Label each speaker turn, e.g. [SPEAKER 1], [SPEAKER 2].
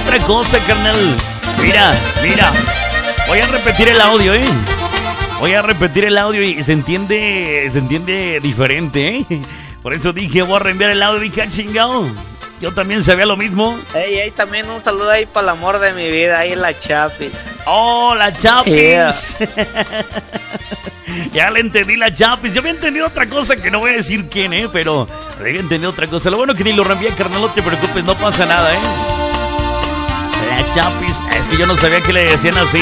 [SPEAKER 1] otra cosa, carnal. Mira. Voy a repetir el audio, Voy a repetir el audio y se entiende diferente, Por eso dije, voy a reenviar el audio y dije, chingado. Yo también sabía lo mismo.
[SPEAKER 2] Ey, también un saludo ahí para el amor de mi vida, ahí la Chapis.
[SPEAKER 1] Oh, la Chapis. Yeah. Ya le entendí, la Chapis. Yo había entendido otra cosa que no voy a decir quién, pero había entendido otra cosa. Lo bueno que ni lo reenvié, carnal, no te preocupes, no pasa nada, La Chapis. Es que yo no sabía que le decían así.